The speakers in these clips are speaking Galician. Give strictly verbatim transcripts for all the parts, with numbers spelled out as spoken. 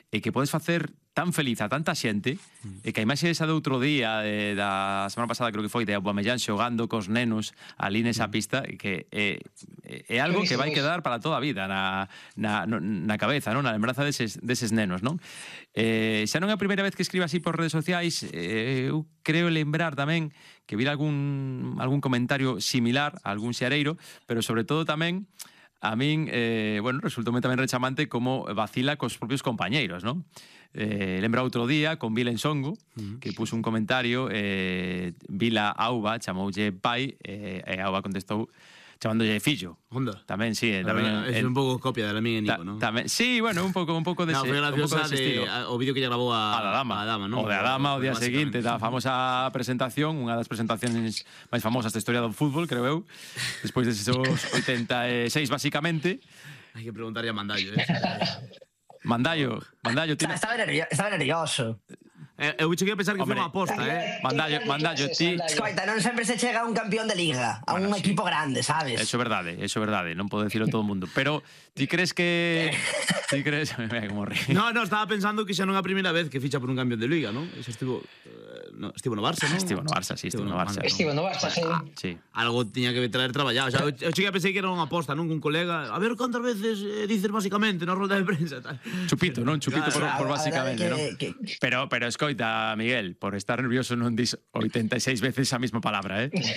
e que podes facer tan feliz a tanta xente, e que a imaxe esa de outro día, de, da semana pasada creo que foi, de Aubameyang xogando cos nenos ali nesa pista, que é, é algo que vai quedar para toda a vida na, na, na cabeza, non? Na lembranza deses, deses nenos, non? Eh, xa non é a primeira vez que escribe así por redes sociais, eh, eu creo lembrar tamén que vira algún, algún comentario similar a algún xareiro, pero sobre todo tamén a min, eh, bueno, resultou tamén rechamante como vacila cos propios compañeiros, non? Eh, lembra outro día con Vila Ensongo, uh-huh. que puso un comentario, eh, Vila Auba chamoulle pai, eh, e Auba contestou chamándolle fillo. Onda. Tamén, sí. Eh, tamén, é un pouco copia de la miña Nico, non? Tamén, sí, bueno, un pouco un pouco dese, no, foi graciosa de, de, o vídeo que lle grabou a, a da dama, a dama, non? O de a dama o día seguinte da famosa presentación, unha das presentacións máis famosas da historia do fútbol, creo eu, despois deses oitenta e seis basicamente. Hai que preguntarlle a Mandallo, eh. Mandallo, Mandallo, tiene... Estaba nervioso, estaba nervioso. Eh, eu cheguei a pensar que foi unha aposta, eh. Mandallo, Mandallo, ti... Escoita, non sempre se chega a un campeón de liga, a un equipo grande, sabes? Eso é verdade, eso é verdade, non podo dicilo todo o mundo. Pero, ti crees que... ti crees... Mira como ríe. No, no, estaba pensando que xa non é a primeira vez que ficha por un campeón de liga, non? Xa estivo... No, estivo no Barça, non? Estivo no Barça, sí, estivo no Barça. Estivo no Barça, sí. sí. Algo tiña que traer traballado. O sea, eu cheguei a pensar que era unha aposta, non? Un colega, a ver cantas veces eh, dices basicamente na rolda de prensa, tal. Chupito, non? Chupito claro, por, por basicamente, non? Que... Pero, pero escoita, Miguel, por estar nervioso non dis oitenta e seis veces a mesma palabra, eh?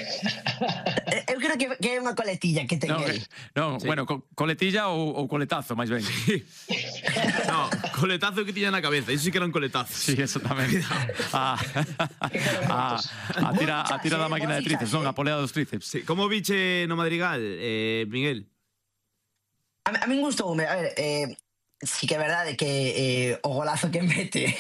Eu creo que, que é unha coletilla que ten no, el. No, sí. Bueno, co coletilla ou, ou coletazo, máis ben. Sí. No, coletazo que tiña na cabeza, iso sí que era un coletazo. Sí, eso tamén. Ah, a, a, tira, a tira da máquina de tríceps, non? A polea dos tríceps. Sí. Como viche no Madrigal, eh, Miguel? A, a min gustoume, a ver, eh, sí que é verdade que eh, o golazo que mete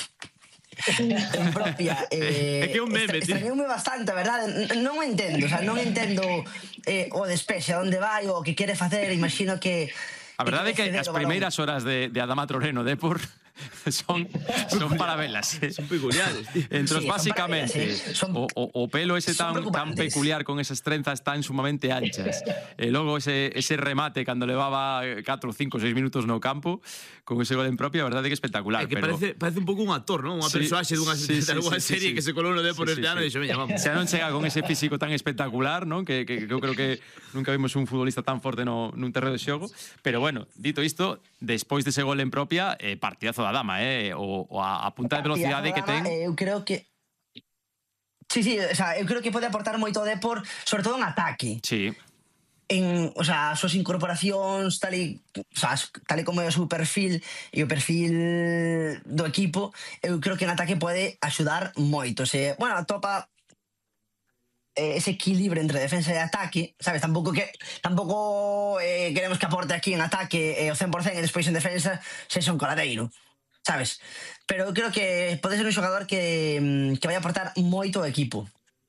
en propia eh, é que é un meme, tío. Extrañoume bastante, a verdade. Non o entendo, o sea, non entendo eh, o despexe, a onde vai, o que quere facer. Imagino que a verdade é que as primeiras horas de, de Adama Traoré no Depor son, son para velas. Son peculiares, tío. Entros, sí, básicamente, velas, eh. son, o, o, o pelo ese tan, tan peculiar con esas trenzas tan sumamente anchas. E logo ese, ese remate cando levaba catro, cinco, seis minutos no campo con ese gol en propia, a verdade é que espectacular. É que pero... parece, parece un pouco un actor, non? Unha sí, personaxe dunha sí, sí, sí, serie sí, que se colou no Depor sí, este sí, ano sí. E dixo, veña, vamos. Se non chega con ese físico tan espectacular, non? Que, que, que eu creo que nunca vimos un futbolista tan forte no, nun terreno de xogo. Pero bueno, dito isto, despois dese gol en propia, eh, partidazo da dama, eh? O, o a, a punta de velocidade que ten. Eu creo que... Sí, sí, o sea, eu creo que pode aportar moito o Depor, sobre todo en ataque. Sí. En, o sea, as súas incorporacións, tal e, o sea, tal e como é o seu perfil e o perfil do equipo, eu creo que en ataque pode axudar moito. Se, bueno, atopa ese equilibrio entre defensa e ataque, sabes, tampouco que tampouco eh, queremos que aporte aquí en ataque eh, o cen por cen e despois en defensa sexa un coladeiro, sabes? Pero eu creo que pode ser un xogador que, que vai aportar moito ao equipo.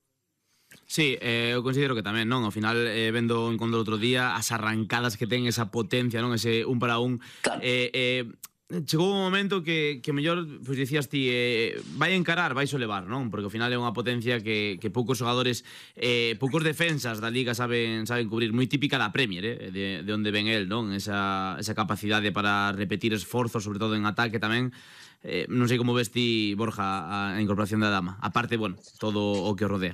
Sí, eh, eu considero que tamén, non? Ao final, eh, vendo o encontro outro día, as arrancadas que ten, esa potencia, non? Ese un para un. Claro. Eh, eh, chegou un momento que, que mellor, pois dicías ti, eh, vai encarar, vai solevar, non? Porque ao final é unha potencia que, que poucos xogadores, eh, poucos defensas da Liga saben saben cubrir, moi típica da Premier, eh, de, de onde ven el, non? Esa, esa capacidade para repetir esforzos, sobre todo en ataque tamén. Eh, non sei como ves ti, Borja, a incorporación da dama. Aparte, bueno, todo o que o rodea.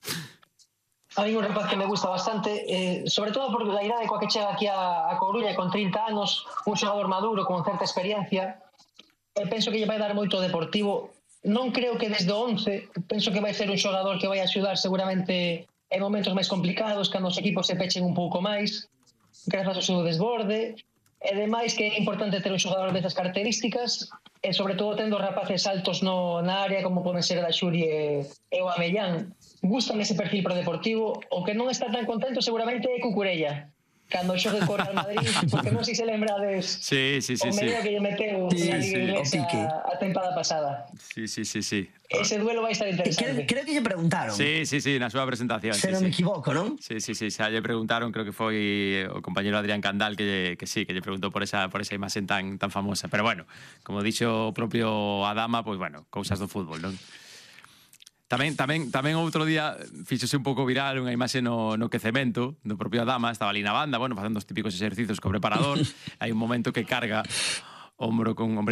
A mí un rapaz que me gusta bastante, eh, sobre todo por la idade coa que chega aquí a, a Coruña con trinta anos, un xogador maduro con certa experiencia. Eh, penso que lle vai dar moito Deportivo. Non creo que desde o once, penso que vai ser un xogador que vai axudar seguramente en momentos máis complicados, cando os equipos se pechen un pouco máis, grazas ao seu desborde. E demais que é importante ter un xogador desas características, e sobre todo tendo rapaces altos no, na área como poden ser da Xuri e, e o Amellán. Gustan ese perfil pro Deportivo. O que non está tan contento seguramente é Cucurella, cando xogue co Real Madrid, porque non sei se lembrades sí, sí, sí, o medio sí. que lle meteu sí, na Liga sí, Inglesa a tempada pasada. Sí, sí, sí, sí. Ese duelo vai estar interesante. Creo, creo que lle preguntaron. Sí, sí, sí, na súa presentación. Se sí, non sí. me equivoco, non? Sí, sí, sí, xa lle preguntaron, creo que foi o compañero Adrián Candal que, lle, que sí, que lle preguntou por esa, por esa imaxe tan, tan famosa. Pero bueno, como dixo o propio Adama, pois pues bueno, cousas do fútbol, non? Tamén, tamén, tamén outro día fixose un pouco viral unha imaxe no, no quecemento do propio Adama, estaba ali na banda, bueno, facendo os típicos exercicios co preparador, hai un momento que carga ombro con ombro